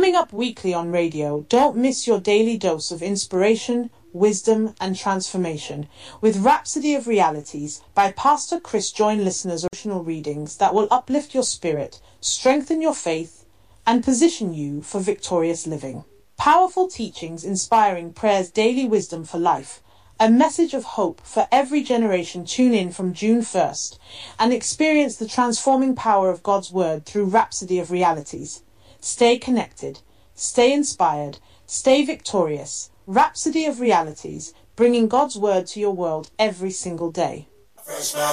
Coming up weekly on radio, don't miss your daily dose of inspiration, wisdom and transformation with Rhapsody of Realities by Pastor Chris. Join listeners original readings that will uplift your spirit, strengthen your faith and position you for victorious living. Powerful teachings inspiring prayer's daily wisdom for life. A message of hope for every generation. Tune in from June 1st and experience the transforming power of God's Word through Rhapsody of Realities. Stay connected, stay inspired, stay victorious. Rhapsody of Realities, bringing God's Word to your world every single day.